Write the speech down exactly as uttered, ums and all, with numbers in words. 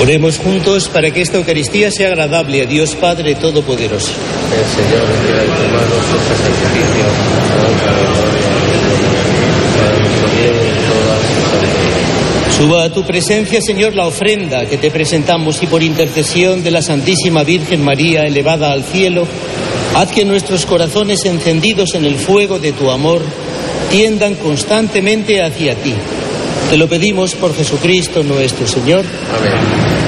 Oremos juntos para que esta Eucaristía sea agradable a Dios Padre Todopoderoso. El Señor reciba de tus manos este sacrificio, honra y gloria, para nuestro bien y toda su santidad. Suba a tu presencia, Señor, la ofrenda que te presentamos y por intercesión de la Santísima Virgen María elevada al cielo, haz que nuestros corazones encendidos en el fuego de tu amor tiendan constantemente hacia ti. Te lo pedimos por Jesucristo nuestro Señor. Amén.